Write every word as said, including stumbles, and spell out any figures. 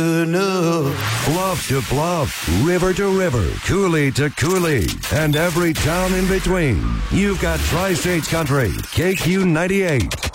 Bluff to bluff, river to river, coulee to coulee, and every town in between. You've got Tri-States Country, K Q ninety-eight.